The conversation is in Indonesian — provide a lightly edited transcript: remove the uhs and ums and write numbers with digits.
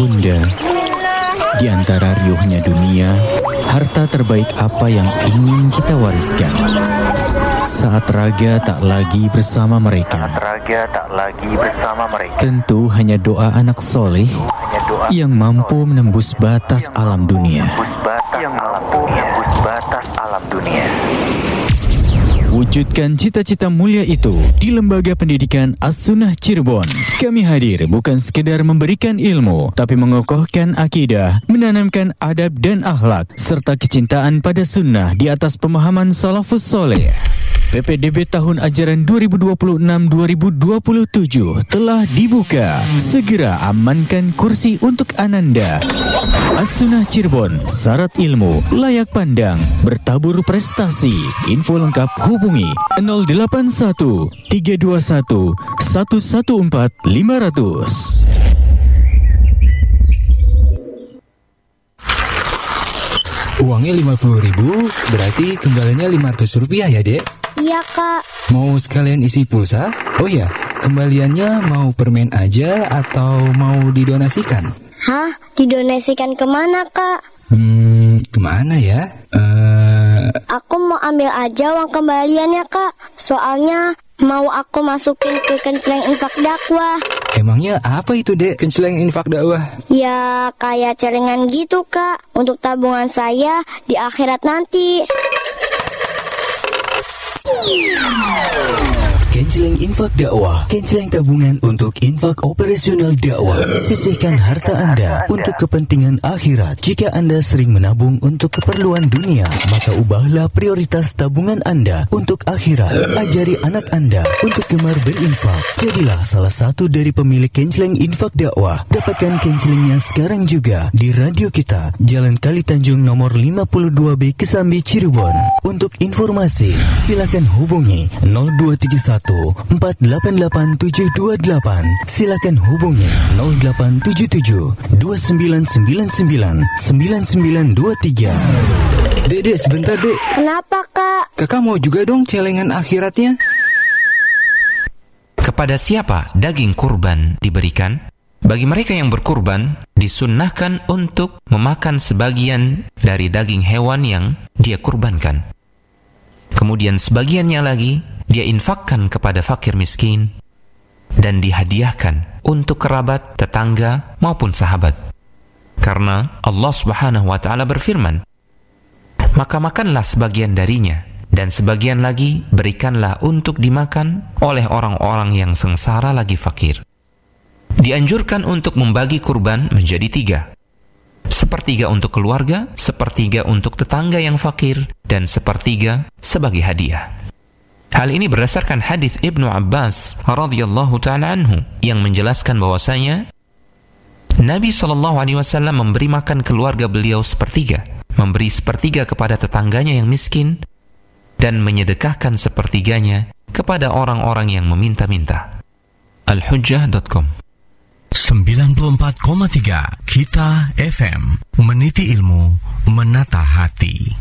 Bunda, di antara riuhnya dunia, harta terbaik apa yang ingin kita wariskan? Saat raga tak lagi bersama mereka, tentu hanya doa anak soleh yang mampu menembus batas alam dunia. Wujudkan cita-cita mulia itu di Lembaga Pendidikan As-Sunnah Cirebon. Kami hadir bukan sekedar memberikan ilmu, tapi mengokohkan akidah, menanamkan adab dan akhlak, serta kecintaan pada sunnah di atas pemahaman salafus soleh. PPDB tahun ajaran 2026-2027 telah dibuka. Segera amankan kursi untuk Ananda. As-Sunnah Cirebon, syarat ilmu, layak pandang, bertabur prestasi. Info lengkap hubungi 081 321 114 500. Uangnya 50.000, berarti kembalinya Rp500 ya, Dek? Iya, Kak. Mau sekalian isi pulsa? Oh iya, kembaliannya mau permen aja atau mau didonasikan? Hah? Didonasikan kemana, Kak? Kemana ya? Aku mau ambil aja uang kembaliannya, Kak. Soalnya mau aku masukin ke kenceleng infak dakwah. Emangnya apa itu, Dek, kenceleng infak dakwah? Ya, kayak celengan gitu, Kak. Untuk tabungan saya di akhirat nanti. Kenceleng infak dakwah, kenceleng tabungan untuk infak operasional dakwah. Sisihkan harta Anda untuk kepentingan akhirat. Jika Anda sering menabung untuk keperluan dunia, maka ubahlah prioritas tabungan Anda untuk akhirat. Ajari anak Anda untuk gemar berinfak. Jadilah salah satu dari pemilik kenceleng infak dakwah. Dapatkan kencelengnya sekarang juga di radio kita, Jalan Kali Tanjung nomor 52B Kesambi Cirebon. Untuk informasi, silakan hubungi 0231 488728. Silakan hubungi 0877 2999 9923. Dek, sebentar, Dek. Kenapa, Kak? Kakak mau juga dong celengan akhiratnya? Kepada siapa daging kurban diberikan? Bagi mereka yang berkurban, disunnahkan untuk memakan sebagian dari daging hewan yang dia kurbankan. Kemudian sebagiannya lagi dia infakkan kepada fakir miskin dan dihadiahkan untuk kerabat, tetangga maupun sahabat. Karena Allah Subhanahu wa taala berfirman, "Maka makanlah sebagian darinya dan sebagian lagi berikanlah untuk dimakan oleh orang-orang yang sengsara lagi fakir." Dianjurkan untuk membagi kurban menjadi 3. Sepertiga untuk keluarga, sepertiga untuk tetangga yang fakir, dan sepertiga sebagai hadiah. Hal ini berdasarkan hadis Ibnu Abbas radhiyallahu ta'ala anhu yang menjelaskan bahwasanya Nabi SAW memberi makan keluarga beliau sepertiga, memberi sepertiga kepada tetangganya yang miskin, dan menyedekahkan sepertiganya kepada orang-orang yang meminta-minta. Al-Hujjah.com 94,3 Kita FM, meniti ilmu, menata hati.